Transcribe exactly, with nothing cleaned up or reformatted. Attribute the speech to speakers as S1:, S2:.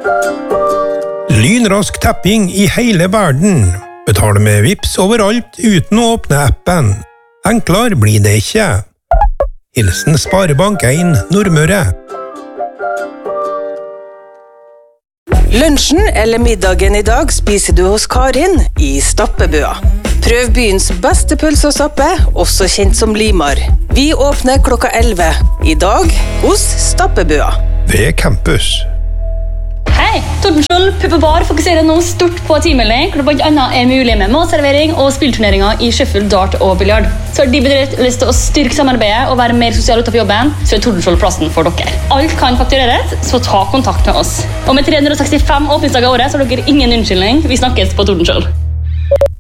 S1: Lynrask tapping i hele verden. Betale med Vips overalt uten å åpne appen. Enklere blir det ikke. Hilsen Sparebank en Nordmøre.
S2: Lunsjen eller middagen i dag spiser du hos Karin i Stappebøa. Prøv byens beste pølse og stappe, også kjent som Limar. Vi åpner klokka elleve. I dag hos Stappebøa.
S1: Ved campus.
S3: Hei, Tordenskjold Puppebar fokuserer nå stort på teammelding, hvor det blant annet er mulig med matservering og spillturneringer i Sheffield, Dart og Billiard. Så har de bedrift lyst til å styrke samarbeidet og være mer sosial utenfor jobben, så er Tordenskjold plassen for dere. Alt kan faktureres, så ta kontakt med oss. Og med tre hundre og sekstifem åpningsdager i året, så har dere ingen unnskyldning. Vi snakkes på Tordenskjold.